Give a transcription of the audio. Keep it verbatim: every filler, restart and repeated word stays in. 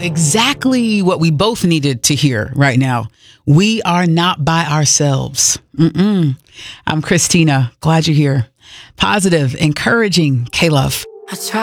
exactly what we both needed to hear right now. We are not by ourselves. Mm-mm. I'm Christina. Glad you're here. Positive, encouraging K-Love. I try